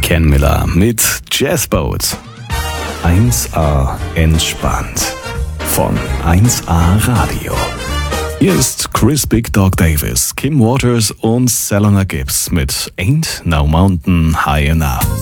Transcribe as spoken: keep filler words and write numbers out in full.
Ken Miller mit Jazzboat. eins A entspannt. Von eins A Radio. Hier ist Chris Big Dog Davis, Kim Waters und Selena Gibbs mit Ain't No Mountain High Enough.